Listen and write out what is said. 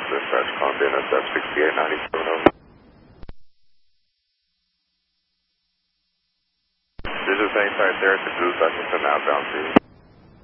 South Dispatch, calling BNSF 6897 over. This is hang tight there to Zeus, I can send outbound to you.